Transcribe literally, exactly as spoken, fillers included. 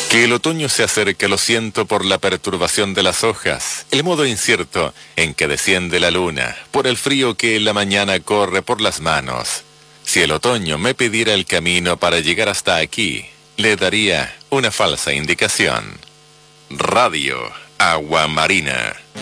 Que el otoño se acerca lo siento por la perturbación de las hojas, el modo incierto en que desciende la luna, por el frío que en la mañana corre por las manos. Si el otoño me pidiera el camino para llegar hasta aquí, le daría una falsa indicación. Radio Agua Marina.